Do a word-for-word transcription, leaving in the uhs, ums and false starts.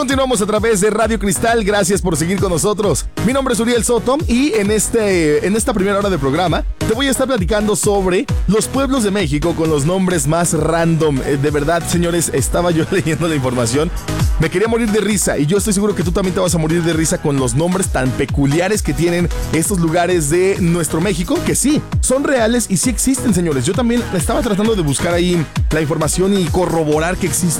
Continuamos a través de Radio Cristal, gracias por seguir con nosotros. Mi nombre es Uriel Soto y en, este, en esta primera hora de programa te voy a estar platicando sobre los pueblos de México con los nombres más random. Eh, de verdad, señores, estaba yo leyendo la información, me quería morir de risa y yo estoy seguro que tú también te vas a morir de risa con los nombres tan peculiares que tienen estos lugares de nuestro México, que sí, son reales y sí existen, señores. Yo también estaba tratando de buscar ahí la información y corroborar que existen